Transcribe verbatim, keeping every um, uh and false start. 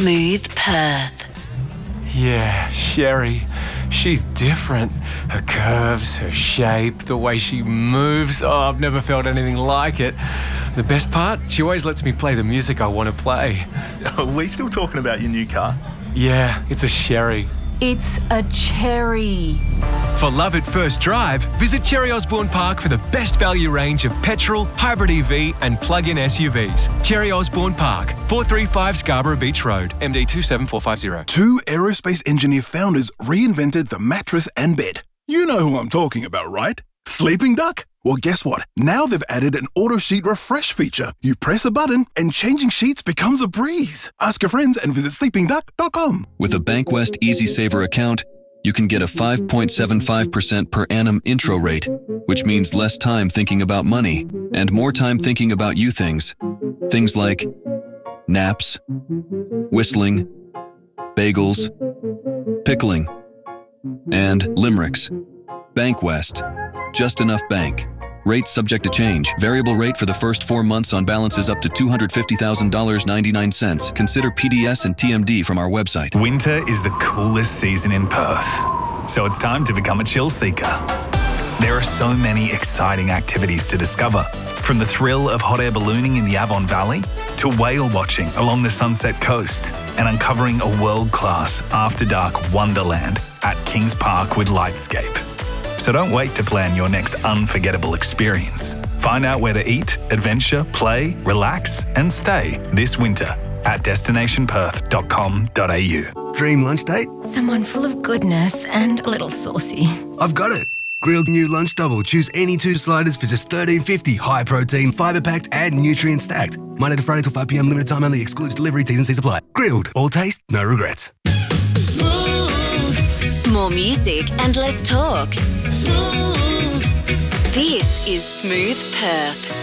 Smooth Perth. Yeah, Sherry. She's different. Her curves, her shape, the way she moves. Oh, I've never felt anything like it. The best part? She always lets me play the music I want to play. Are we still talking about your new car? Yeah, it's a Sherry. It's a cherry. For love at first drive, visit Cherry Osborne Park for the best value range of petrol, hybrid E V and plug-in S U Vs. Cherry Osborne Park, four thirty-five Scarborough Beach Road, M D two seven four five zero. Two aerospace engineer founders reinvented the mattress and bed. You know who I'm talking about, right? Sleeping Duck? Well, guess what? Now they've added an auto sheet refresh feature. You press a button and changing sheets becomes a breeze. Ask your friends and visit sleeping duck dot com. With a Bankwest Easy Saver account, you can get a five point seven five percent per annum intro rate, which means less time thinking about money and more time thinking about you things. Things like naps, whistling, bagels, pickling, and limericks. Bankwest. Just enough bank. Rates subject to change. Variable rate for the first four months on balances up to two hundred fifty thousand dollars and ninety-nine cents. Consider P D S and T M D from our website. Winter is the coolest season in Perth, so it's time to become a chill seeker. There are so many exciting activities to discover, from the thrill of hot air ballooning in the Avon Valley to whale watching along the Sunset Coast and uncovering a world-class after-dark wonderland at Kings Park with Lightscape. So don't wait to plan your next unforgettable experience. Find out where to eat, adventure, play, relax, and stay this winter at destination perth dot com dot a u. Dream lunch date? Someone full of goodness and a little saucy. I've got it. Grilled new lunch double. Choose any two sliders for just thirteen fifty. High protein, fibre packed, and nutrient stacked. Monday to Friday till five p.m. Limited time only. Excludes delivery. T's and C's apply. Grilled. All taste, no regrets. More music and less talk. Smooth. This is Smooth Perth.